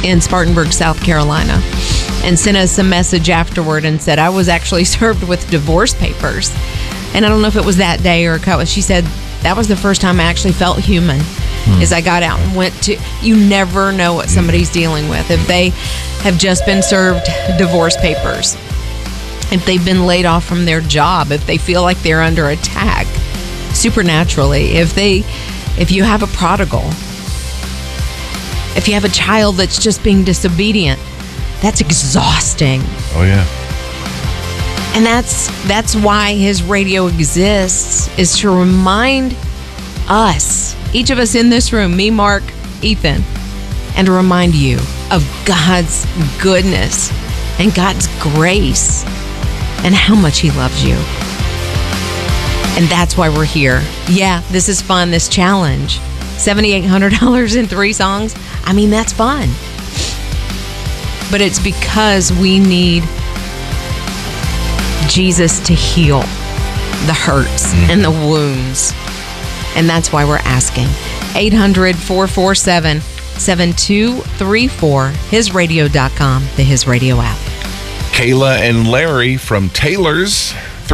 in Spartanburg, South Carolina, and sent us a message afterward and said, I was actually served with divorce papers. And I don't know if it was that day or a couple. She said, that was the first time I actually felt human, as I got out and went to, you never know what somebody's dealing with. If they have just been served divorce papers, if they've been laid off from their job, if they feel like they're under attack supernaturally, if you have a prodigal, if you have a child that's just being disobedient, that's exhausting. Oh, yeah. And that's why his radio exists, is to remind us, each of us in this room, me, Mark, Ethan, and to remind you of God's goodness and God's grace and how much he loves you. And that's why we're here. Yeah, this is fun, this challenge. $7,800 in 3 songs. I mean, that's fun. But it's because we need Jesus to heal the hurts and the wounds. And that's why we're asking. 800-447-7234, hisradio.com, the His Radio app. Kayla and Larry from Taylor's,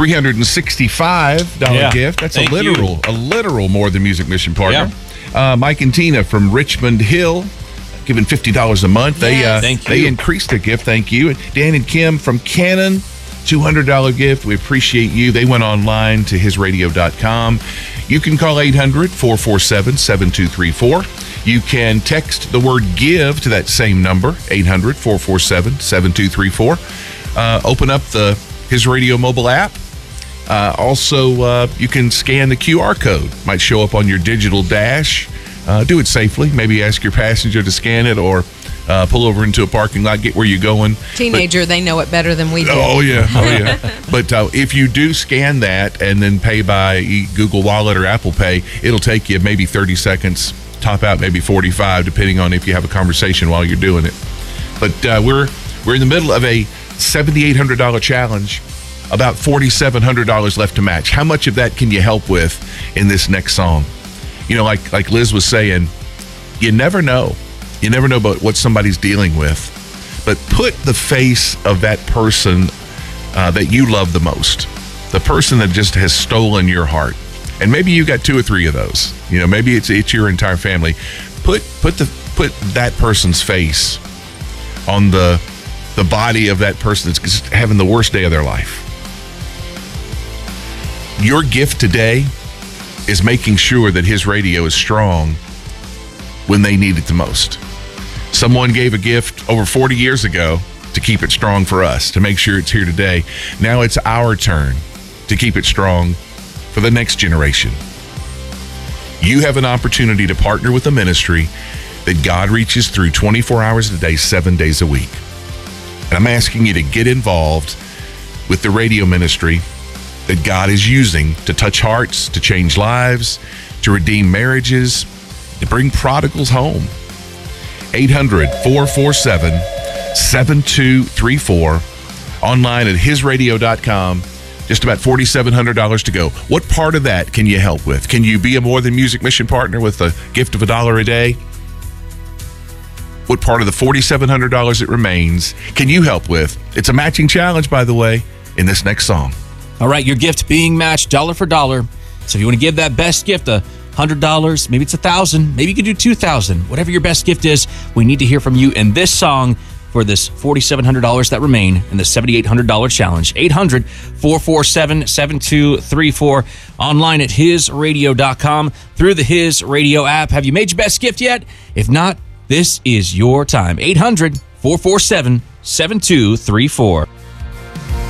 $365 gift. That's a literal More Than Music Mission partner. Yeah. Mike and Tina from Richmond Hill, giving $50 a month. Yes. They increased their gift. Thank you. Dan and Kim from Cannon, $200 gift. We appreciate you. They went online to hisradio.com. You can call 800-447-7234. You can text the word GIVE to that same number, 800-447-7234. Open up the His Radio mobile app. Also, you can scan the QR code. Might show up on your digital dash. Do it safely. Maybe ask your passenger to scan it, or pull over into a parking lot, get where you're going. Teenager, they know it better than we do. Oh, yeah. But if you do scan that and then pay by Google Wallet or Apple Pay, it'll take you maybe 30 seconds, top out maybe 45, depending on if you have a conversation while you're doing it. But we're in the middle of a $7,800 challenge, about $4,700 left to match. How much of that can you help with in this next song? You know, like Liz was saying, you never know. You never know about what somebody's dealing with. But put the face of that person that you love the most, the person that just has stolen your heart. And maybe you got 2 or 3 of those. You know, maybe it's your entire family. Put that person's face on the body of that person that's just having the worst day of their life. Your gift today is making sure that His Radio is strong when they need it the most. Someone gave a gift over 40 years ago to keep it strong for us, to make sure it's here today. Now it's our turn to keep it strong for the next generation. You have an opportunity to partner with a ministry that God reaches through 24 hours a day, 7 days a week. And I'm asking you to get involved with the radio ministry that God is using to touch hearts, to change lives, to redeem marriages, to bring prodigals home. 800-447-7234. Online at hisradio.com. Just about $4,700 to go. What part of that can you help with? Can you be a More Than Music Mission partner with a gift of $1 a day? What part of the $4,700 that remains can you help with? It's a matching challenge, by the way, in this next song. All right, your gift being matched dollar for dollar. So if you want to give that best gift $100, maybe it's $1,000, maybe you could do $2,000. Whatever your best gift is, we need to hear from you in this song for this $4,700 that remain in the $7,800 challenge. 800-447-7234. Online at hisradio.com, through the His Radio app. Have you made your best gift yet? If not, this is your time. 800-447-7234.